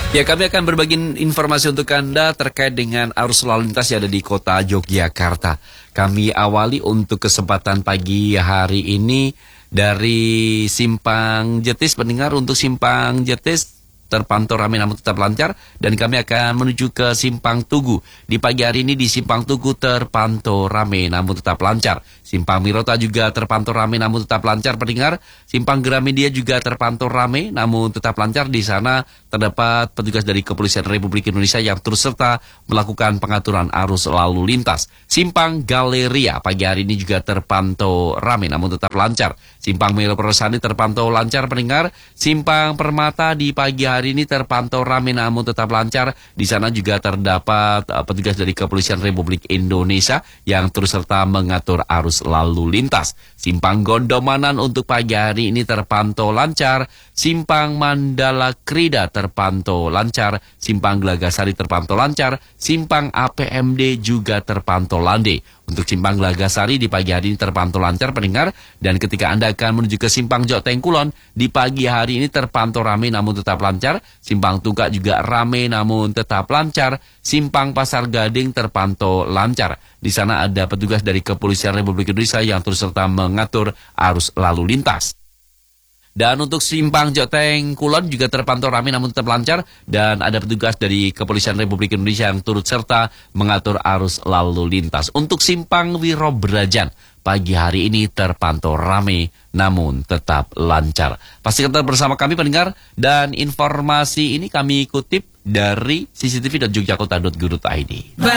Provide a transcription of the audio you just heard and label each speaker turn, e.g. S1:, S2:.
S1: Ya, kami akan berbagi informasi untuk Anda terkait dengan arus lalu lintas yang ada di kota Yogyakarta. Kami awali untuk kesempatan pagi hari ini dari Simpang Jetis. Pendengar, untuk Simpang Jetis terpantau ramai namun tetap lancar, dan kami akan menuju ke Simpang Tugu. Di pagi hari ini di Simpang Tugu terpantau ramai namun tetap lancar. Simpang Mirota juga terpantau ramai namun tetap lancar, pendengar. Simpang Gramedia juga terpantau ramai namun tetap lancar. Di sana terdapat petugas dari Kepolisian Republik Indonesia yang turut serta melakukan pengaturan arus lalu lintas. Simpang Galeria pagi hari ini juga terpantau ramai namun tetap lancar. Simpang Melo Persani terpantau lancar, pendengar. Simpang Permata di pagi hari ini terpantau ramai namun tetap lancar. Di sana juga terdapat petugas dari Kepolisian Republik Indonesia yang turut serta mengatur arus lalu lintas. Simpang Gondomanan untuk pagi hari ini terpantau lancar. Simpang Mandala Krida terpantau lancar. Simpang Gelagasari terpantau lancar. Simpang APMD juga terpantau landai. Untuk Simpang Gelagasari di pagi hari ini terpantau lancar, pendengar. Dan ketika Anda akan menuju ke Simpang Joteng Kulon, di pagi hari ini terpantau ramai namun tetap lancar. Simpang Tungkak juga ramai namun tetap lancar. Simpang Pasar Gading terpantau lancar. Di sana ada petugas dari Kepolisian Republik Indonesia yang terus serta mengatur arus lalu lintas. Dan untuk Simpang Joteng Kulon juga terpantau ramai namun tetap lancar, dan ada petugas dari Kepolisian Republik Indonesia yang turut serta mengatur arus lalu lintas. Untuk Simpang Wirobrajan pagi hari ini terpantau ramai namun tetap lancar. Pastikan tetap bersama kami, pendengar, dan informasi ini kami kutip dari cctv.jogjakarta.go.id.